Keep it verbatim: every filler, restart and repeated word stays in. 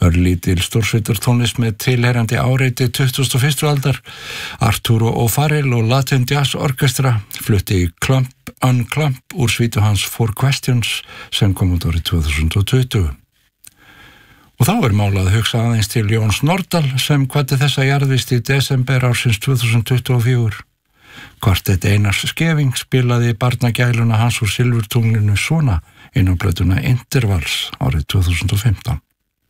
Örlítil stórsveitartónlist með tilheyrandi áreiti tuttugasta og fyrstu aldar. Arturo O'Farrill og Latin Jazz Orchestra flutti Clump Unclump úr svítu hans Four Questions sem kom út árið tvö þúsund og tuttugu. Og þá er málað að hugsa aðeins til Jóns Nordal sem kvaddi þessa jarðvist í desember ársins tvö þúsund tuttugu og fjögur. Kvartett Einars Skeving spilaði barnagæluna hans úr silfurtunglinu Svona inn á plötuna Intervals árið tvö þúsund og fimmtán.